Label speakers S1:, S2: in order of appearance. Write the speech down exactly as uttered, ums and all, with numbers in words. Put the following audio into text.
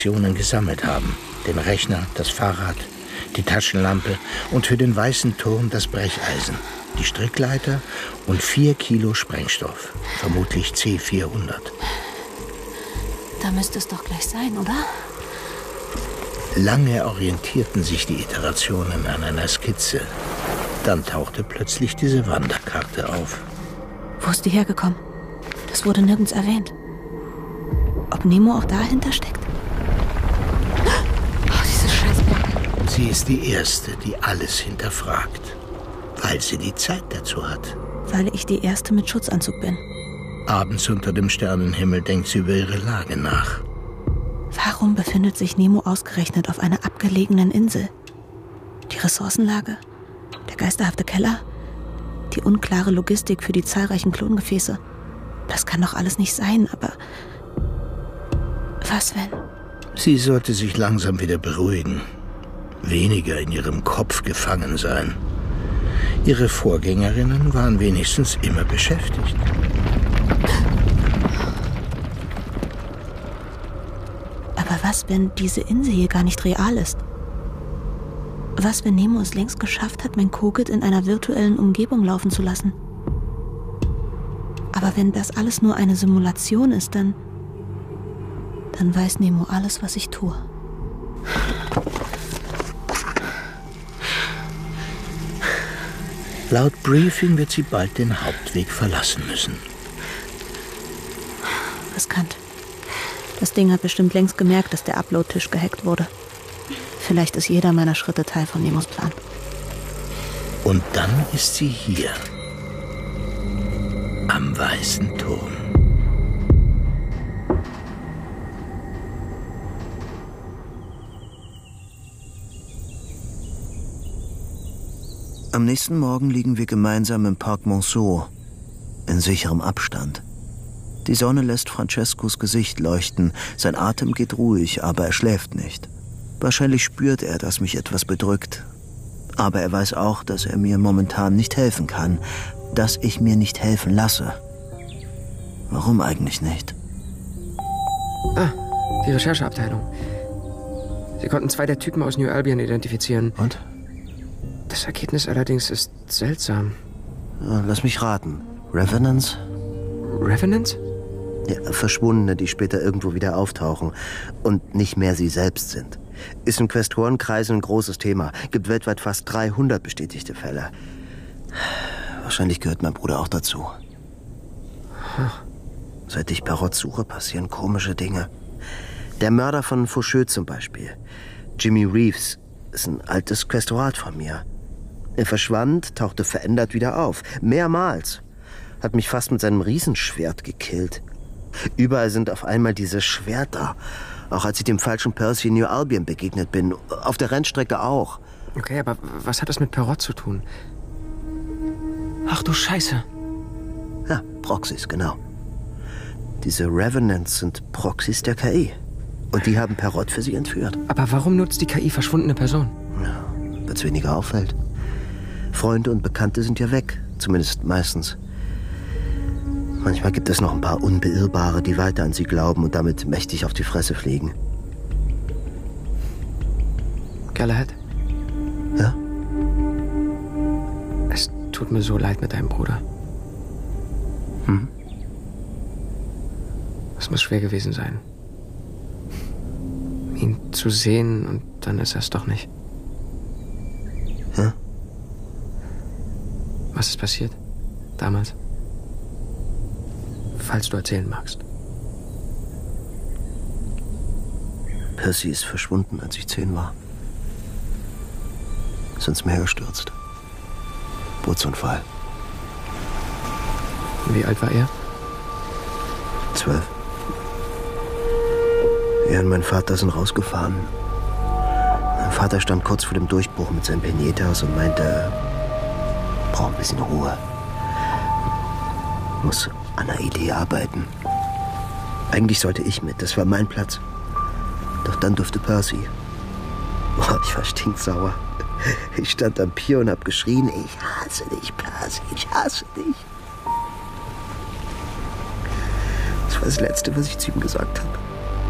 S1: gesammelt haben. Den Rechner, das Fahrrad, die Taschenlampe und für den weißen Turm das Brecheisen, die Strickleiter und vier Kilo Sprengstoff, vermutlich C vierhundert.
S2: Da müsste es doch gleich sein, oder?
S1: Lange orientierten sich die Iterationen an einer Skizze. Dann tauchte plötzlich diese Wanderkarte auf.
S2: Wo ist die hergekommen? Das wurde nirgends erwähnt. Ob Nemo auch dahinter steckt? Oh, diese Scheißberge.
S1: Sie ist die Erste, die alles hinterfragt. Weil sie die Zeit dazu hat.
S2: Weil ich die Erste mit Schutzanzug bin.
S1: Abends unter dem Sternenhimmel denkt sie über ihre Lage nach.
S2: Warum befindet sich Nemo ausgerechnet auf einer abgelegenen Insel? Die Ressourcenlage? Der geisterhafte Keller? Die unklare Logistik für die zahlreichen Klongefäße? Das kann doch alles nicht sein, aber... Was wenn?
S1: Sie sollte sich langsam wieder beruhigen. Weniger in ihrem Kopf gefangen sein. Ihre Vorgängerinnen waren wenigstens immer beschäftigt.
S2: Aber was, wenn diese Insel hier gar nicht real ist? Was, wenn Nemo es längst geschafft hat, mein Kogit in einer virtuellen Umgebung laufen zu lassen? Aber wenn das alles nur eine Simulation ist, dann... Dann weiß Nemo alles, was ich tue.
S1: Laut Briefing wird sie bald den Hauptweg verlassen müssen.
S2: Riskant. Das Ding hat bestimmt längst gemerkt, dass der Upload-Tisch gehackt wurde. Vielleicht ist jeder meiner Schritte Teil von Nemos Plan.
S1: Und dann ist sie hier. Am Weißen Turm.
S3: Am nächsten Morgen liegen wir gemeinsam im Park Monceau, in sicherem Abstand. Die Sonne lässt Francescos Gesicht leuchten, sein Atem geht ruhig, aber er schläft nicht. Wahrscheinlich spürt er, dass mich etwas bedrückt. Aber er weiß auch, dass er mir momentan nicht helfen kann, dass ich mir nicht helfen lasse. Warum eigentlich nicht?
S4: Ah, die Rechercheabteilung. Sie konnten zwei der Typen aus New Albion identifizieren.
S3: Und?
S4: Das Ergebnis allerdings ist seltsam.
S3: Ja, lass mich raten. Revenants?
S4: Revenants?
S3: Ja, Verschwundene, die später irgendwo wieder auftauchen und nicht mehr sie selbst sind. Ist in Questorenkreisen ein großes Thema. Gibt weltweit fast dreihundert bestätigte Fälle. Wahrscheinlich gehört mein Bruder auch dazu.
S4: Hm.
S3: Seit ich Perrots suche, passieren komische Dinge. Der Mörder von Faucheux zum Beispiel. Jimmy Reeves ist ein altes Questorat von mir. Er verschwand, tauchte verändert wieder auf. Mehrmals. Hat mich fast mit seinem Riesenschwert gekillt. Überall sind auf einmal diese Schwerter. Auch als ich dem falschen Percy in New Albion begegnet bin. Auf der Rennstrecke auch.
S4: Okay, aber was hat das mit Perrot zu tun? Ach du Scheiße.
S3: Ja, Proxys, genau. Diese Revenants sind Proxys der K I. Und die haben Perrot für sie entführt.
S4: Aber warum nutzt die K I verschwundene Personen?
S3: Ja, weil es weniger auffällt. Freunde und Bekannte sind ja weg. Zumindest meistens. Manchmal gibt es noch ein paar Unbeirrbare, die weiter an sie glauben und damit mächtig auf die Fresse fliegen.
S4: Galahad?
S3: Ja?
S4: Es tut mir so leid mit deinem Bruder.
S3: Hm?
S4: Es muss schwer gewesen sein. Ihn zu sehen und dann ist er es doch nicht.
S3: Ja?
S4: Was ist passiert? Damals? Falls du erzählen magst.
S3: Percy ist verschwunden, als ich zehn war. Ist ins Meer gestürzt. Bootsunfall.
S4: Wie alt war er?
S3: Zwölf. Er und mein Vater sind rausgefahren. Mein Vater stand kurz vor dem Durchbruch mit seinen Penietas und meinte, braucht ein bisschen Ruhe. Muss an der Idee arbeiten. Eigentlich sollte ich mit, das war mein Platz. Doch dann durfte Percy. Boah, ich war stinksauer. Ich stand am Pier und hab geschrien, ich hasse dich, Percy, ich hasse dich. Das war das Letzte, was ich zu ihm gesagt habe.